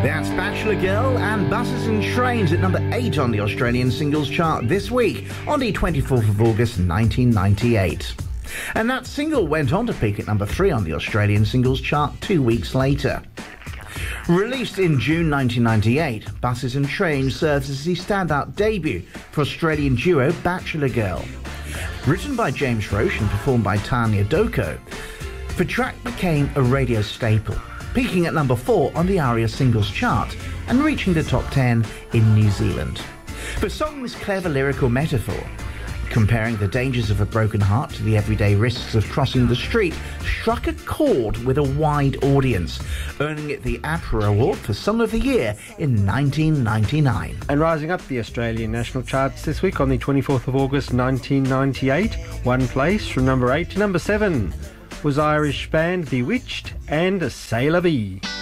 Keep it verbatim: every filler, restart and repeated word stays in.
That's Bachelor Girl and Buses and Trains at number eight on the Australian singles chart this week on the twenty-fourth of August nineteen ninety-eight. And that single went on to peak at number three on the Australian singles chart two weeks later. Released in June nineteen ninety-eight, Buses and Trains serves as the standout debut for Australian duo Bachelor Girl. Written by James Roche and performed by Tanya Doko, the track became a radio staple, peaking at number four on the ARIA singles chart and reaching the top ten in New Zealand. The song's clever lyrical metaphor, comparing the dangers of a broken heart to the everyday risks of crossing the street, struck a chord with a wide audience, earning it the APRA Award for Song of the Year in nineteen ninety-nine. And rising up the Australian national charts this week on the twenty-fourth of August nineteen ninety-eight, one place from number eight to number seven was Irish band Bewitched and Sailor Bee.